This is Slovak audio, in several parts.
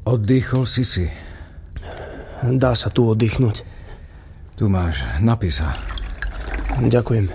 Oddychol si. Dá sa tu oddychnúť. Tu máš, napí sa. Ďakujem.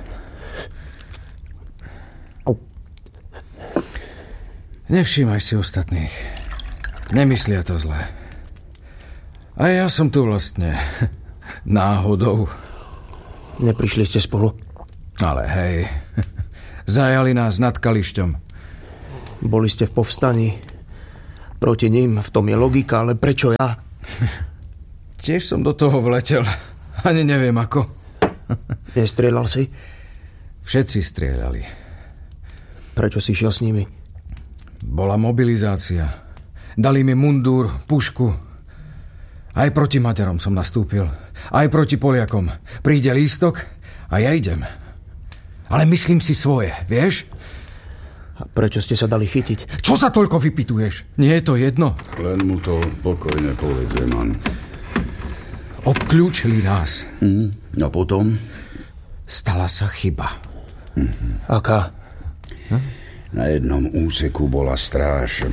Nevšímaj si ostatných. Nemyslia to zlé. A ja som tu vlastne náhodou. Neprišli ste spolu? Ale hej, zajali nás nad Kališťom. Boli ste v povstaní. Proti ním, v tom je logika, ale prečo ja? Tiež som do toho vletel. Ani neviem ako. Nestrieľal si? Všetci strieľali. Prečo si šiel s nimi? Bola mobilizácia. Dali mi mundúr, pušku. Aj proti Maďarom som nastúpil. Aj proti Poliakom. Príde lístok a ja idem. Ale myslím si svoje, vieš? A prečo ste sa dali chytiť? Čo sa toľko vypituješ? Nie je to jedno? Len mu to pokojne povedz, Zeman. Obklúčili nás. A potom? Stala sa chyba. Aká? Na jednom úseku bola stráž.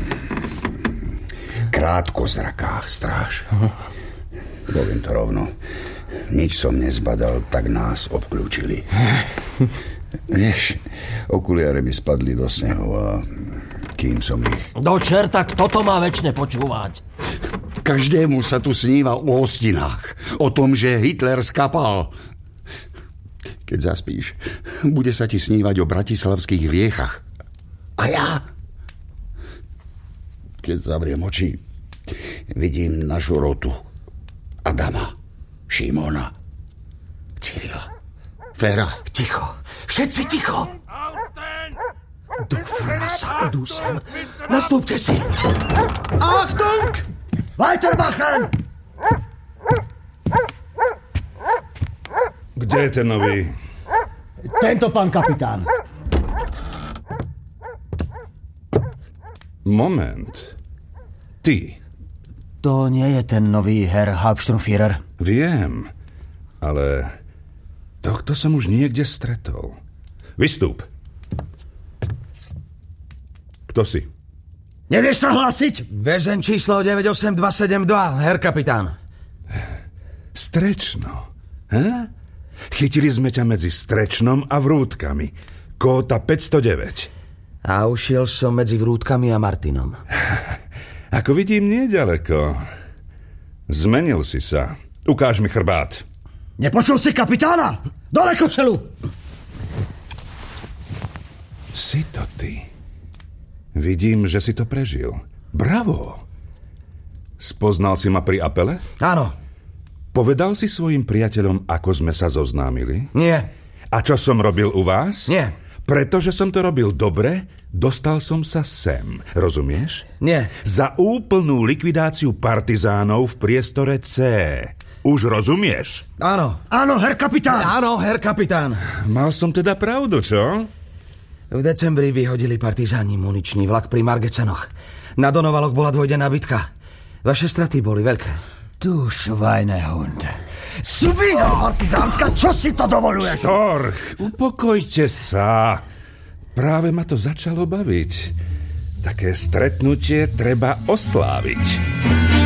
Krátkozraká stráž. Poviem to rovno. Nič som nezbadal, tak nás obklúčili. Vieš, okuliare mi spadli do snehu a kým som ich... Do čerta, kto to má večne počúvať? Každému sa tu sníva o hostinách. O tom, že Hitler skapal. Keď zaspíš, bude sa ti snívať o bratislavských riechach. A ja? Keď zavriem oči, vidím našu rotu. Adama, Šimona, Cyrila, Fera. Ticho. Všetci ticho. Do frasa, idú sem. Nastúpte si. Achtung! Weitermachen! Kde je ten nový? Tento, pán kapitán. Moment. Ty. To nie je ten nový Herr Hauptsturmführer. Viem, ale tohto som už niekde stretol. Vystúp. Kto si? Nevieš sa hlásiť? Väzeň číslo 98272, herr kapitán. Strečno. Chytili sme ťa medzi Strečnom a Vrútkami. Kóta 509. A ušiel som medzi Vrútkami a Martinom. Ako vidím, nieďaleko. Zmenil si sa. Ukáž mi chrbát. Nepočul si kapitána? Dole košelu! Si to ty. Vidím, že si to prežil. Bravo. Spoznal si ma pri apele? Áno. Povedal si svojim priateľom, ako sme sa zoznámili? Nie. A čo som robil u vás? Nie. Pretože som to robil dobre, dostal som sa sem. Rozumieš? Nie. Za úplnú likvidáciu partizánov v priestore C. Už rozumieš? Áno. Áno, herr kapitán. Áno, herr kapitán. Mal som teda pravdu, čo? V decembri vyhodili partizáni muničný vlak pri Margecenoch. Na Donovaloch bola dvojdenná bitka. Vaše straty boli veľké. Du Schweinehund. Svina partizánska, čo si to dovoluješ? Storch, upokojte sa. Práve ma to začalo baviť. Také stretnutie treba osláviť.